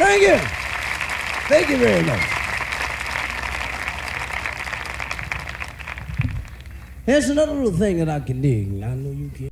Thank you. Thank you very much. Here's another little thing that I can dig. I know you can.